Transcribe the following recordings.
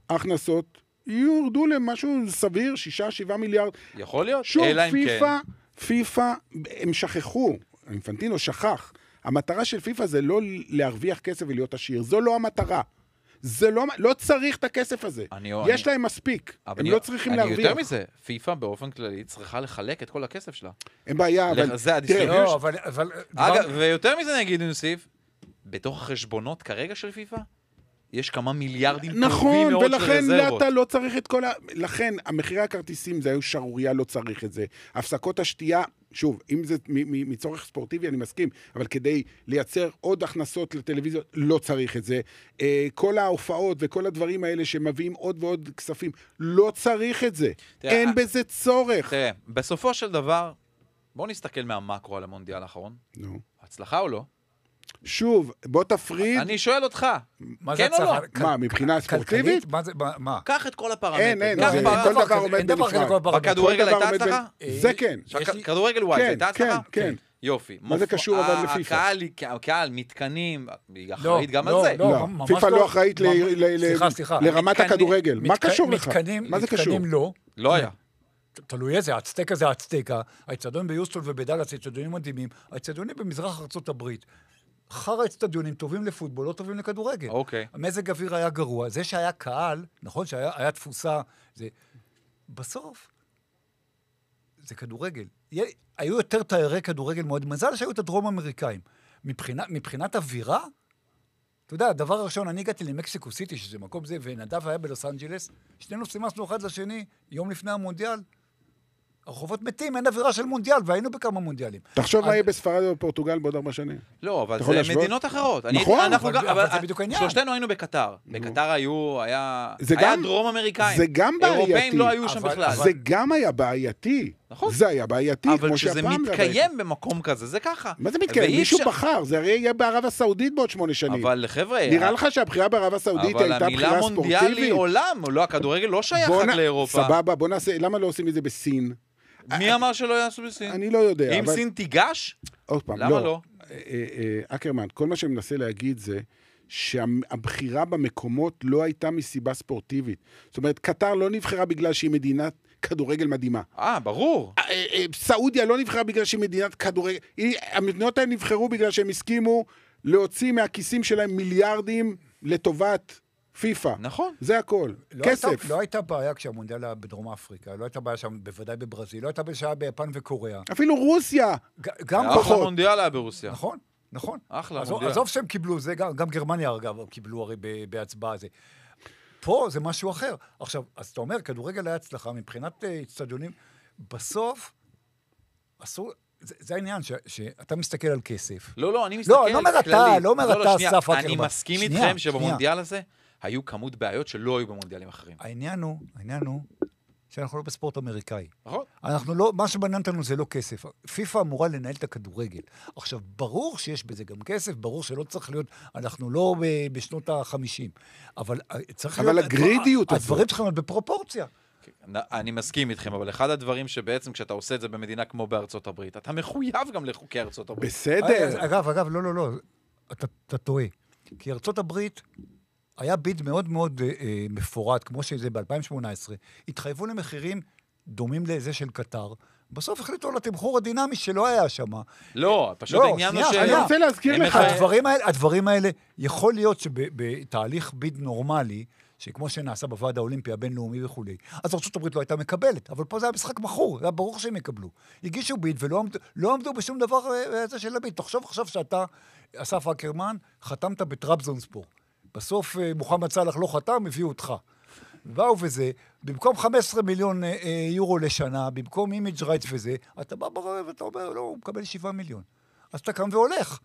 ההכנסות יורדו למשהו סביר, 6-7 מיליארד. יכול להיות, שוב, אלא אם כן. פיפה, הם שכחו, אינפנטינו שכח. המטרה של פיפה זה לא להרוויח כסף ולהיות עשיר, זו לא המטרה. זה לא צריך את הכסף הזה. יש להם מספיק, הם לא צריכים להרוויח. אני יותר מזה, פיפה באופן כללי צריכה לחלק את כל הכסף שלה. אין בעיה, אבל... זה הדיסטריביושן. אבל... אגב, ויותר מזה אני אגיד, נוסיף, בתוך החשבונות כרגע של פיפה, יש כמה מיליארדים טובים נכון, מאוד של ולכן רזרבות. אתה לא צריך את כל לכן, המחירי הכרטיסים זה היו שרוריה, לא צריך את זה. הפסקות השתייה, שוב, אם זה מצורך ספורטיבי, אני מסכים, אבל כדי לייצר עוד הכנסות לטלוויזיות, לא צריך את זה. כל ההופעות וכל הדברים האלה שמביאים עוד ועוד כספים, לא צריך את זה. אין בזה צורך. תראה, בסופו של דבר, בואו נסתכל מהמקרו על המונדיאל האחרון. נו. הצלחה או לא? שוב, בוא תפריד. אני שואל אותך, כן או לא? מה, מבחינה ספורטיבית? מה? קח את כל הפרמטרים. אין, כל דבר עומד בנפרד. בכדורגל הייתה הצלחה? זה כן. כדורגל וואי, הייתה הצלחה? כן. יופי. מה זה קשור אבל לפיפה? הקהל, מתקנים, היא אחראית גם על זה. לא, פיפה לא אחראית לרמת הכדורגל. מה קשור לך? מה זה קשור? מתקנים לא. לא היה. תלוי איזה, האצטקה זה האצטקה, האצטדיון ביוסטון ובדלס, האצטדיונים מדהימים, האצטדיונים במזרח ארצות הברית, אחר האצטדיונים טובים לפוטבול, לא טובים לכדורגל. אוקיי. המזג אוויר היה גרוע, זה שהיה קהל, נכון שהיה תפוסה, זה... בסוף, זה כדורגל. היו יותר תיירי כדורגל מאוד, מזל שהיו את הדרום אמריקאים. מבחינת אווירה, אתה יודע, הדבר הראשון, אני הגעתי למקסיקו סיטי, שזה מקום זה, ונדב היה בלוס אנג'לס, שנינו סימסנו אחד לשני, יום לפני המונדיאל, הרחובות מתים, אין אווירה של מונדיאל, והיינו בכמה מונדיאלים. תחשוב מה יהיה בספרד ובפורטוגל בעוד 4 שנים. לא, אבל זה מדינות אחרות. נכון, אבל זה בדיוק העניין. שלושתנו היינו בקטר. בקטר היה דרום אמריקאים. זה גם בעייתי. אירופאים לא היו שם בכלל. זה גם היה בעייתי. נכון. זה היה בעייתי, אבל כשזה מתקיים במקום כזה, זה ככה. מה זה מתקיים? מישהו בחר, זה הרי יהיה בערב הסעודית בעוד 8 שנים. אבל חבר'ה... נראה לך שהבחירה בערב הסעודית הייתה בחירה ספורטיבית? אבל המילה מונדיאל היא עולם, לא, הכדורגל לא שייך רק לאירופה. סבבה, בוא נעשה, למה לא עושים את זה בסין? מי אמר שלא יעשו בסין? אני לא יודע. אם סין תיגש? עוד פעם, למה לא? אקרמן, כל מה שאני מנסה להגיד זה שהבחירה במקומות לא הייתה מסיבה ספורטיבית. זאת אומרת, קטר לא נבחרה בגלל שהיא מדינת כדורגל מדהימה. ברור. סעודיה לא נבחרה בגלל שהיא מדינת כדורגל. המדינות האלה נבחרו בגלל שהם הסכימו להוציא מהכיסים שלהם מיליארדים לטובת פיפה. נכון. זה הכל. כסף. לא הייתה בעיה כשהמונדיאל היה בדרום אפריקה, לא הייתה בעיה שם, בוודאי בברזיל, לא הייתה בעיה ביפן וקוריאה. אפילו רוסיה. גם פחות. אחלה מונדיאל היה ברוסיה. נכון. אחלה מונדיאל. עזוב שהם קיבלו, זה גם גרמניה אגב קיבלו הרי בהצבעה הזה. פה זה משהו אחר. עכשיו, אז אתה אומר, כדורגל היה הצלחה, מבחינת אצטדיונים, בסוף, אסור... זה העניין, שאתה מסתכל על כסף. לא, אני מסתכל כללי. לא אומר אתה, אסף אקרמן. אני מסכים איתכם שבמונדיאל הזה, היו כמות בעיות שלא היו במונדיאלים אחרים. העניין הוא שאנחנו לא בספורט אמריקאי. נכון. אנחנו לא, מה שבעניין אותנו זה לא כסף. פיפה אמורה לנהל את הכדורגל. עכשיו, ברור שיש בזה גם כסף, ברור שלא צריך להיות, אנחנו לא בשנות ה-50. אבל צריך להיות... אבל הגרידיות הזאת. הדברים צריכים להיות בפרופורציה. אני מסכים איתכם, אבל אחד הדברים שבעצם כשאתה עושה את זה במדינה כמו בארצות הברית, אתה מחויב גם לחוקי ארצות הברית. בסדר. אגב, לא. אתה טועה. כי ארצות הברית היה ביד מאוד מאוד מפורט, כמו שזה ב-2018, התחייבו למחירים דומים לזה של קטר, בסוף החליטו על התמחור הדינמי שלא היה שם. לא, פשוט העניין הוא אני רוצה להזכיר לך. הדברים האלה, יכול להיות שבתהליך ביד נורמלי, שכמו שנעשה בוועד האולימפי הבינלאומי וכו', אז ארצות הברית לא הייתה מקבלת, אבל פה זה היה משחק מכור, זה היה ברור שהם יקבלו. הגישו ביד ולא עמדו בשום דבר הזה של הביד. תחשוב עכשיו שאתה, אסף אקרמן, חתמת בטרבזונספור. בסוף מוחמד סלאח לא חתם, הביאו אותך. באו וזה, במקום 15 מיליון יורו לשנה, במקום אימג' רייטס וזה, אתה בא ברעב ואתה אומר, לא, הוא מקבל 7 מיליון. אז אתה קם והולך.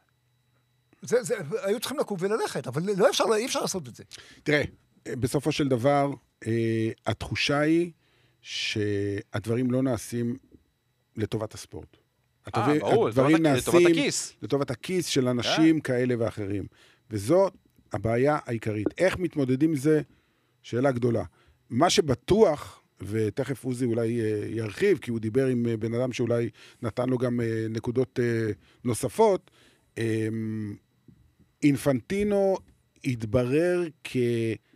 היו צריכים לקום וללכת, אבל אי אפשר לעשות את זה. תראה, בסופו של דבר, התחושה היא שהדברים לא נעשים לטובת הספורט. ברור, הדברים לטובת נעשים הכיס. לטובת הכיס של אנשים כאלה ואחרים. וזאת הבעיה העיקרית. איך מתמודדים זה? שאלה גדולה. מה שבטוח, ותכף עוזי אולי ירחיב, כי הוא דיבר עם בן אדם שאולי נתן לו גם נקודות נוספות, אינפנטינו התברר